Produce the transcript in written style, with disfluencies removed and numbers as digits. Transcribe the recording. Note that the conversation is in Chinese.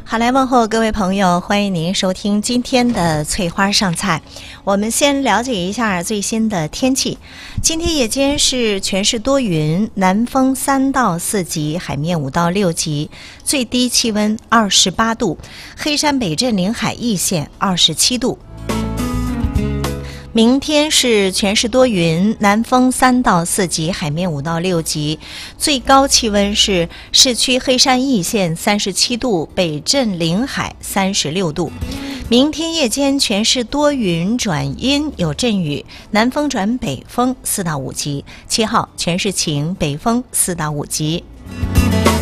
好，来问候各位朋友，欢迎您收听今天的翠花上菜。我们先了解一下最新的天气。今天夜间是全市多云，南风3到4级，海面5到6级，最低气温28度，黑山北镇临海一线27度。明天是全市多云，南风3到4级，海面5到6级，最高气温是市区黑山易县37度，北镇临海36度。明天夜间全市多云转阴有阵雨，南风转北风4到5级，7号全市晴，北风4到5级。